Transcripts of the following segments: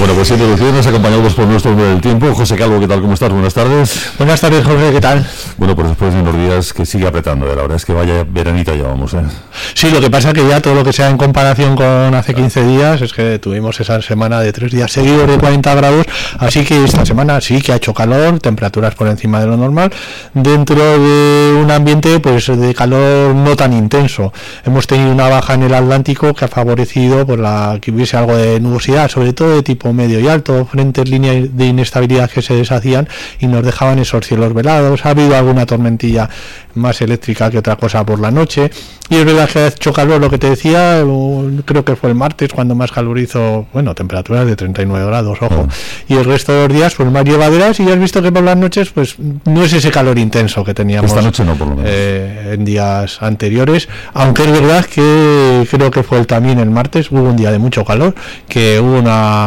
Bueno, pues siempre nos acompañados por nuestro hombre del tiempo, José Calvo. ¿Qué tal? ¿Cómo estás? Buenas tardes. Buenas tardes, Jorge. ¿Qué tal? Bueno, pues después de unos días que sigue apretando, la verdad es que vaya veranito ya vamos, ¿eh? Sí, lo que pasa es que ya todo lo que sea en comparación con hace 15 días es que tuvimos esa semana de 3 días seguidos de 40 grados, así que esta semana sí que ha hecho calor, temperaturas por encima de lo normal, dentro de un ambiente pues de calor no tan intenso. Hemos tenido una baja en el Atlántico que ha favorecido por que hubiese algo de nubosidad, sobre todo de tipo medio y alto, frentes líneas de inestabilidad que se deshacían y nos dejaban esos cielos velados. Ha habido alguna tormentilla más eléctrica que otra cosa por la noche, y es verdad que ha hecho calor, lo que te decía, creo que fue el martes cuando más calor hizo, bueno, temperaturas de 39 grados, ojo, y el resto de los días pues más llevaderas, y ya has visto que por las noches pues no es ese calor intenso que teníamos esta noche, no, por lo menos. En días anteriores, aunque es verdad que creo que fue también el martes, hubo un día de mucho calor, que hubo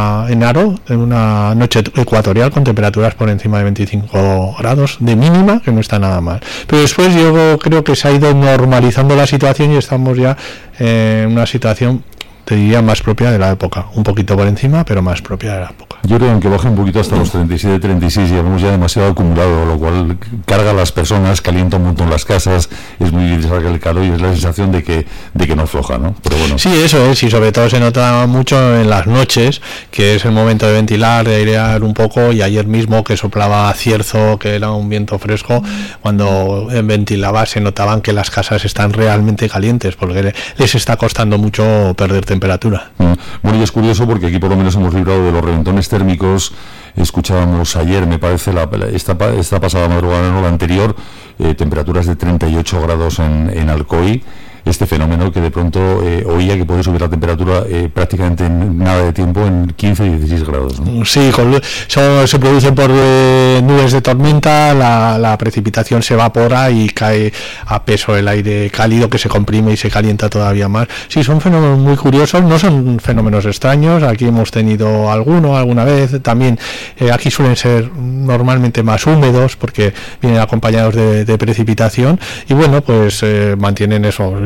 en una noche ecuatorial con temperaturas por encima de 25 grados de mínima, que no está nada mal, pero después yo creo que se ha ido normalizando la situación y estamos ya en una situación, te diría, más propia de la época, un poquito por encima, pero más propia de la época. Yo creo que baje un poquito hasta los 37, 36, llevamos ya demasiado acumulado, lo cual carga a las personas, calienta un montón las casas, es muy difícil sacar el calor y es la sensación de que no afloja, ¿no? Pero bueno. Sí, eso es, y sobre todo se nota mucho en las noches, que es el momento de ventilar, de airear un poco, y ayer mismo que soplaba cierzo, que era un viento fresco, cuando ventilaba se notaban que las casas están realmente calientes, porque les está costando mucho perder temperatura. Bueno, y es curioso porque aquí por lo menos hemos librado de los reventones térmicos. Escuchábamos ayer, me parece, esta pasada madrugada, no la anterior, temperaturas de 38 grados en Alcoy. Este fenómeno que de pronto oía que puede subir la temperatura prácticamente en nada de tiempo, en 15 y 16 grados, ¿no? Sí, eso se produce por nubes de tormenta, la precipitación se evapora y cae a peso el aire cálido, que se comprime y se calienta todavía más. Sí, son fenómenos muy curiosos, no son fenómenos extraños. Aquí hemos tenido alguna vez. También aquí suelen ser normalmente más húmedos porque vienen acompañados de precipitación, y bueno, pues mantienen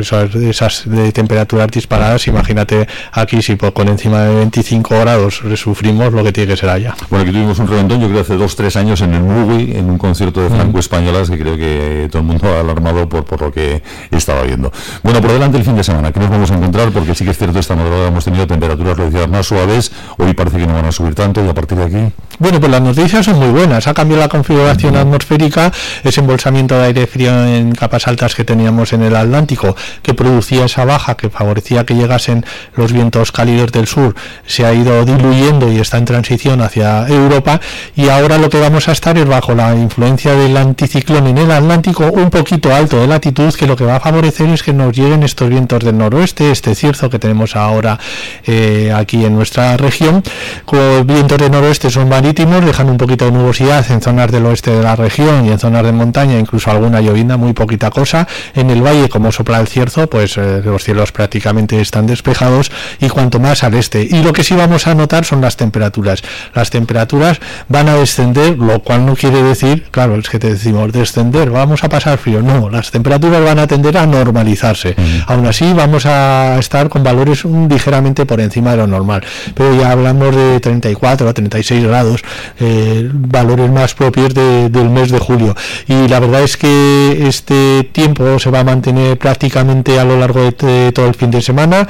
esas de temperaturas disparadas. Imagínate aquí si con encima de 25 grados sufrimos lo que tiene que ser allá. Bueno, aquí tuvimos un reventón, yo creo hace 2-3 años en el Mugui, en un concierto de franco-españolas, que creo que todo el mundo ha alarmado por lo que estaba viendo. Bueno, por delante el fin de semana, ¿qué nos vamos a encontrar? Porque sí que es cierto, esta madrugada hemos tenido temperaturas, lo decía, más suaves, hoy parece que no van a subir tanto, y a partir de aquí... Bueno, pues las noticias son muy buenas. Ha cambiado la configuración atmosférica, ese embolsamiento de aire frío en capas altas que teníamos en el Atlántico, que producía esa baja que favorecía que llegasen los vientos cálidos del sur, se ha ido diluyendo y está en transición hacia Europa, y ahora lo que vamos a estar es bajo la influencia del anticiclón en el Atlántico, un poquito alto de latitud, que lo que va a favorecer es que nos lleguen estos vientos del noroeste, este cierzo que tenemos ahora aquí en nuestra región. Los vientos del noroeste son marítimos, dejan un poquito de nubosidad en zonas del oeste de la región y en zonas de montaña, incluso alguna llovinda, muy poquita cosa. En el valle, como sopla el cierzo, pues los cielos prácticamente están despejados, y cuanto más al este. Y lo que sí vamos a notar son las temperaturas. Las temperaturas van a descender, lo cual no quiere decir, claro, es que te decimos descender, vamos a pasar frío. No, las temperaturas van a tender a normalizarse. Aún así vamos a estar con valores ligeramente por encima de lo normal, pero ya hablamos de 34 a 36 grados, valores más propios del mes de julio. Y la verdad es que este tiempo se va a mantener prácticamente a lo largo de todo el fin de semana.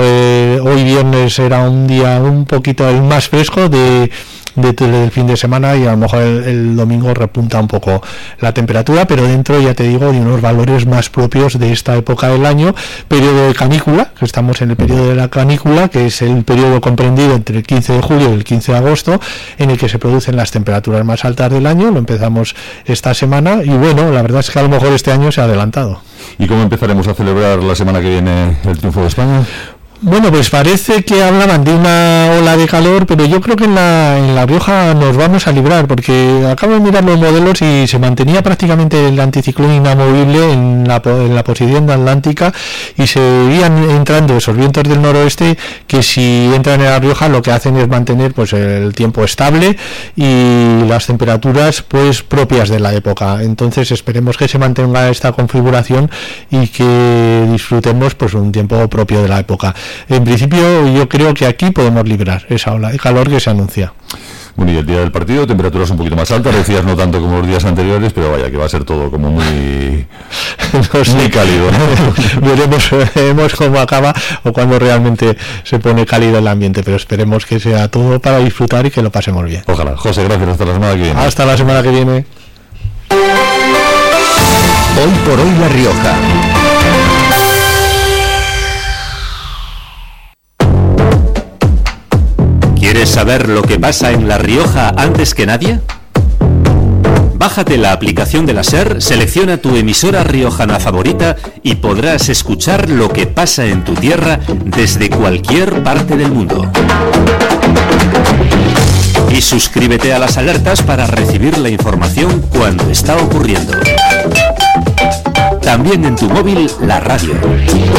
Hoy viernes era un día un poquito el más fresco del fin de semana, y a lo mejor el domingo repunta un poco la temperatura, pero dentro, ya te digo, de unos valores más propios de esta época del año, periodo de canícula, que estamos en el periodo de la canícula, que es el periodo comprendido entre el 15 de julio y el 15 de agosto, en el que se producen las temperaturas más altas del año. Lo empezamos esta semana, y bueno, la verdad es que a lo mejor este año se ha adelantado. ¿Y cómo empezaremos a celebrar la semana que viene el triunfo de España? Bueno, pues parece que hablaban de una ola de calor, pero yo creo que en La Rioja nos vamos a librar, porque acabo de mirar los modelos y se mantenía prácticamente el anticiclón inamovible en la posición atlántica, y seguían entrando esos vientos del noroeste que, si entran en La Rioja, lo que hacen es mantener pues el tiempo estable y las temperaturas pues propias de la época. Entonces esperemos que se mantenga esta configuración y que disfrutemos pues un tiempo propio de la época. en principio yo creo que aquí podemos librar esa ola de calor que se anuncia. Bueno, y el día del partido, temperaturas un poquito más altas, decías no tanto como los días anteriores, pero vaya, que va a ser todo como muy, no sé, muy cálido, ¿no? Veremos cómo acaba o cuando realmente se pone cálido el ambiente, pero esperemos que sea todo para disfrutar y que lo pasemos bien. Ojalá. José, gracias, hasta la semana que viene. Hasta la semana que viene. Hoy por hoy La Rioja. ¿Quieres saber lo que pasa en La Rioja antes que nadie? Bájate la aplicación de la SER, selecciona tu emisora riojana favorita y podrás escuchar lo que pasa en tu tierra desde cualquier parte del mundo. Y suscríbete a las alertas para recibir la información cuando está ocurriendo. También en tu móvil, la radio.